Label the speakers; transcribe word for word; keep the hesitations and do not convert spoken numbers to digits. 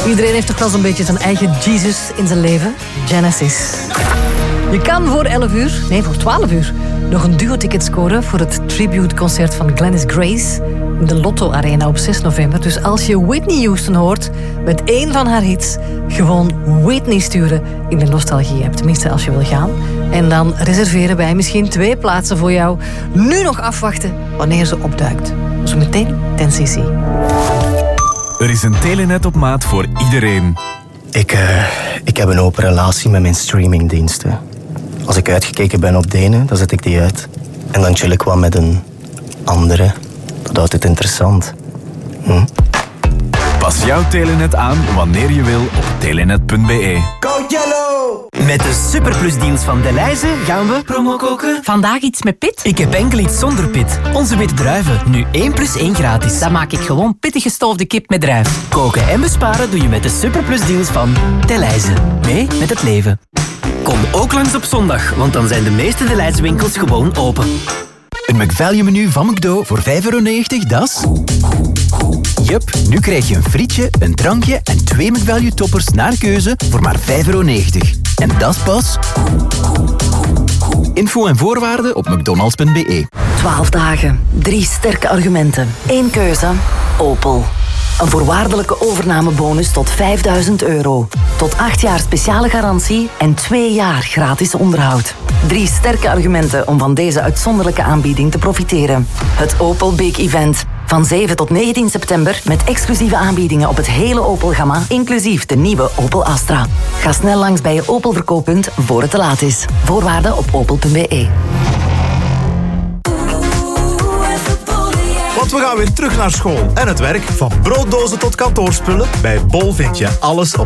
Speaker 1: Iedereen heeft toch wel zo'n beetje zijn eigen Jesus in zijn leven. Genesis. Je kan voor elf uur, nee voor twaalf uur, nog een duo-ticket scoren voor het tributeconcert van Glennis Grace in de Lotto Arena op zes november. Dus als je Whitney Houston hoort met één van haar hits, gewoon Whitney sturen in de nostalgie-app. Tenminste als je wil gaan. En dan reserveren wij misschien twee plaatsen voor jou. Nu nog afwachten wanneer ze opduikt. Zo meteen ten C C.
Speaker 2: Er is een Telenet op maat voor iedereen.
Speaker 3: Ik, uh, ik heb een open relatie met mijn streamingdiensten. Als ik uitgekeken ben op de ene, dan zet ik die uit. En dan chill ik wat met een andere. Dat houdt het interessant. Hm?
Speaker 2: Pas jouw Telenet aan wanneer je wil op telenet punt be.
Speaker 4: Code Yellow!
Speaker 5: Met de Superplus-deals van Delhaize gaan we promo koken.
Speaker 6: Vandaag iets met pit?
Speaker 5: Ik heb enkel iets zonder pit. Onze witte druiven, nu één plus één gratis.
Speaker 6: Dan maak ik gewoon pittig gestoofde kip met druif.
Speaker 5: Koken en besparen doe je met de Superplus-deals van Delhaize. Mee met het leven. Kom ook langs op zondag, want dan zijn de meeste Delhaize winkels gewoon open.
Speaker 7: Een McValue-menu van McDo voor vijf euro negentig, dat is... Jup, nu krijg je een frietje, een drankje en twee McValue-toppers naar keuze voor maar vijf euro negentig. En dat is pas... Info en voorwaarden op mcdonalds punt be.
Speaker 8: twaalf dagen, drie sterke argumenten, één keuze, Opel. Een voorwaardelijke overnamebonus tot vijfduizend euro. Tot acht jaar speciale garantie en twee jaar gratis onderhoud. Drie sterke argumenten om van deze uitzonderlijke aanbieding te profiteren. Het Opel Big Event. Van zeven tot negentien september met exclusieve aanbiedingen op het hele Opel-gamma, inclusief de nieuwe Opel Astra. Ga snel langs bij je Opel verkooppunt voor het te laat is. Voorwaarden op opel punt be.
Speaker 9: Want we gaan weer terug naar school en het werk. Van brooddozen tot kantoorspullen. Bij Bol vind je alles op